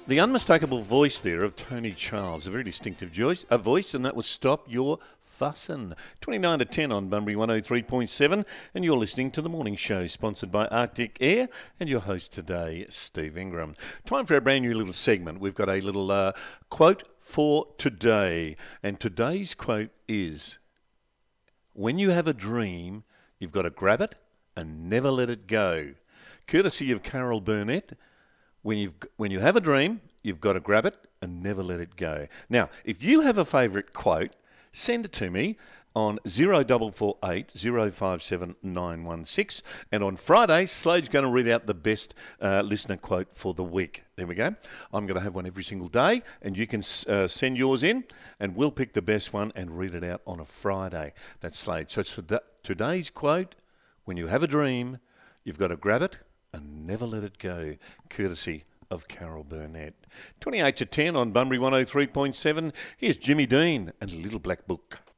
The unmistakable voice there of Tony Charles, a very distinctive voice, and that was Stop Your Fussin'. 29 to 10 on Bunbury 103.7, and you're listening to The Morning Show, sponsored by Arctic Air, and your host today, Steve Ingram. Time for a brand new little segment. We've got a little quote for today, and today's quote is, when you have a dream, you've got to grab it and never let it go. Courtesy of Carol Burnett. When you have a dream, you've got to grab it and never let it go. Now, if you have a favourite quote, send it to me on 0448 057 916. And on Friday, Slade's going to read out the best listener quote for the week. There we go. I'm going to have one every single day, and you can send yours in, and we'll pick the best one and read it out on a Friday. That's Slade. So today's quote, when you have a dream, you've got to grab it and never let it go, courtesy of Carol Burnett. 28 to 10 on Bunbury 103.7. Here's Jimmy Dean and Little Black Book.